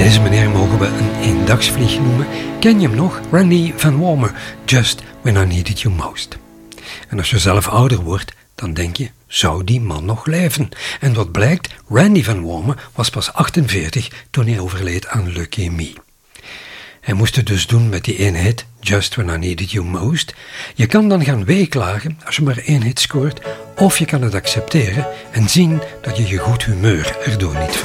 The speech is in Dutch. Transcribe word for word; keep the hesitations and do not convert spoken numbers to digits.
Deze meneer mogen we een eendagsvlieg noemen. Ken je hem nog? Randy Van Warmer, Just When I Needed You Most. En als je zelf ouder wordt, dan denk je, zou die man nog leven? En wat blijkt, Randy Van Warmer was pas achtenveertig toen hij overleed aan leukemie. Hij moest het dus doen met die ene hit, Just When I Needed You Most. Je kan dan gaan weeklagen als je maar één hit scoort, of je kan het accepteren en zien dat je je goed humeur erdoor niet verliest.